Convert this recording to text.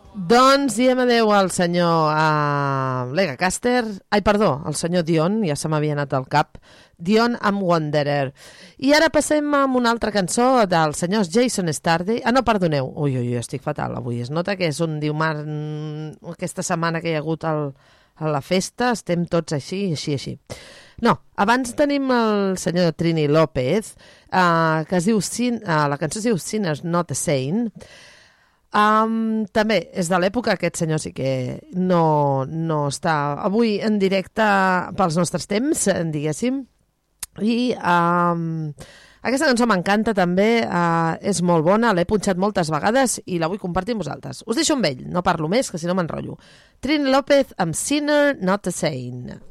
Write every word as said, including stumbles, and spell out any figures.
Doncs diem adeu al senyor uh, Lega Caster, ai perdó, al senyor Dion, ja se m'havia anat al cap, Dion amb Wanderer. I ara passem amb una altra cançó dels senyors Jason Starday. Ah, no, perdoneu, ui, ui, estic fatal avui. Es nota que és un diumar, aquesta setmana que hi ha hagut el, a la festa, estem tots així, així, així. No, abans tenim el senyor Trini López, uh, que es diu, uh, la cançó es diu Sinner's Not a Saint. Um, també és de l'època, aquest senyor sí que no, no està avui en directe pels nostres temps, diguéssim. I um, aquesta cançó m'encanta també, uh, és molt bona, l'he punxat moltes vegades i la vull compartir amb vosaltres. Us deixo amb ell, no parlo més, que si no m'enrotllo. Trini López amb Sinner Not a Saint.